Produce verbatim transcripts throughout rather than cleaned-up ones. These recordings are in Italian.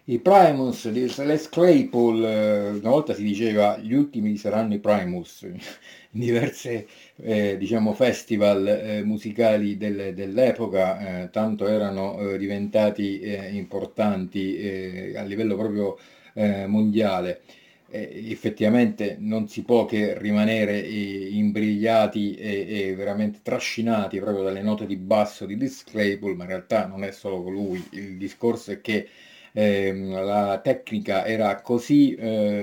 I Primus di Les Claypool, eh, una volta si diceva gli ultimi saranno i Primus, in diverse eh, diciamo festival eh, musicali del- dell'epoca, eh, tanto erano eh, diventati eh, importanti eh, a livello proprio eh, mondiale. Eh, effettivamente non si può che rimanere eh, imbrigliati e, e veramente trascinati proprio dalle note di basso di Les Claypool, ma in realtà non è solo lui, il discorso è che ehm, la tecnica era così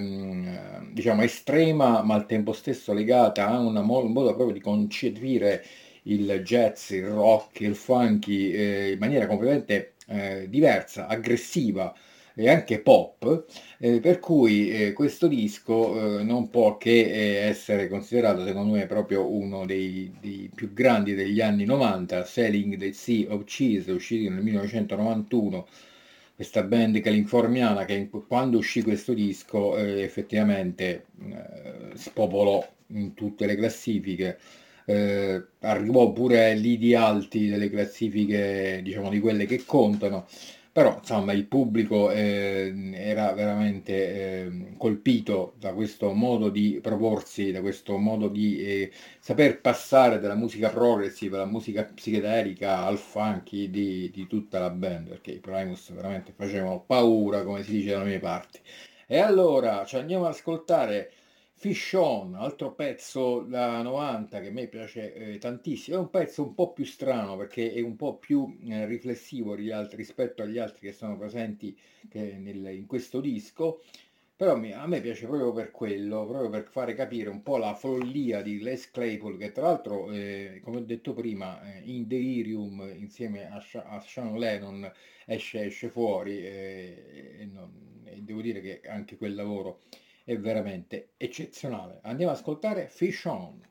ehm, diciamo estrema ma al tempo stesso legata a una mo- un modo proprio di concepire il jazz, il rock, il funky eh, in maniera completamente eh, diversa, aggressiva e anche pop, eh, per cui eh, questo disco eh, non può che eh, essere considerato secondo me proprio uno dei, dei più grandi degli anni novanta, Sailing the Sea of Cheese, uscito nel millenovecentonovantuno, questa band californiana che in- quando uscì questo disco eh, effettivamente eh, spopolò in tutte le classifiche, eh, arrivò pure ai lidi alti delle classifiche, diciamo, di quelle che contano, però insomma il pubblico eh, era veramente eh, colpito da questo modo di proporsi, da questo modo di eh, saper passare dalla musica progressive alla musica psichedelica al funky di, di tutta la band, perché i Primus veramente facevano paura, come si dice dalle mie parti. E allora ci andiamo ad ascoltare Fish On, altro pezzo da novanta che a me piace eh, tantissimo. È un pezzo un po' più strano perché è un po' più eh, riflessivo agli altri- rispetto agli altri che sono presenti che nel- in questo disco. Però mi- a me piace proprio per quello, proprio per fare capire un po' la follia di Les Claypool, che tra l'altro, eh, come ho detto prima, eh, in Delirium insieme a, Sha- a Sean Lennon esce, esce fuori eh, e, non- e devo dire che anche quel lavoro è veramente eccezionale. Andiamo ad ascoltare Fish On.